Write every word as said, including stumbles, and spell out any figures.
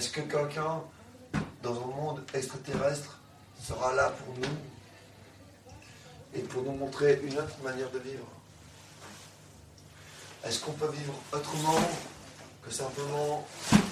Est-ce que quelqu'un, dans un monde extraterrestre, sera là pour nous et pour nous montrer une autre manière de vivre? Est-ce qu'on peut vivre autrement que simplement